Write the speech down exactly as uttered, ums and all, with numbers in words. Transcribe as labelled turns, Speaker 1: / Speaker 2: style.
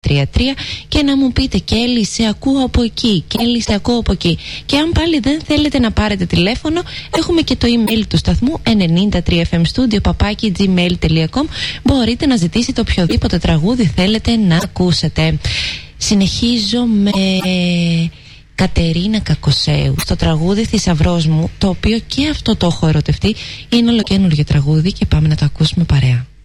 Speaker 1: τρία τρία και να μου πείτε Κέλλη σε ακούω από εκεί, Κέλλη σε ακούω από εκεί. Και αν πάλι δεν θέλετε να πάρετε τηλέφωνο, έχουμε και το email του σταθμού ενενήντα τρία εφ εμ studio παπάκι τζι μέιλ τελεία κομ. Μπορείτε να ζητήσετε οποιοδήποτε τραγούδι θέλετε να ακούσετε. Συνεχίζω με Κατερίνα Κακοσέου στο τραγούδι Θησαυρός μου, το οποίο και αυτό το έχω ερωτευτεί. Είναι ολοκαίνουργιο τραγούδι και πάμε να το ακούσουμε παρέα.